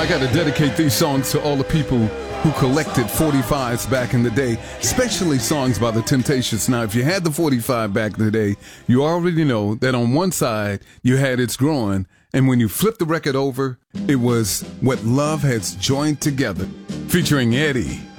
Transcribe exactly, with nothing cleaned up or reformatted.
I got to dedicate these songs to all the people who collected forty-fives back in the day, especially songs by the Temptations. Now, if you had the forty-five back in the day, you already know that on one side you had It's Growing, and when you flip the record over, it was What Love Has Joined Together, featuring Eddie.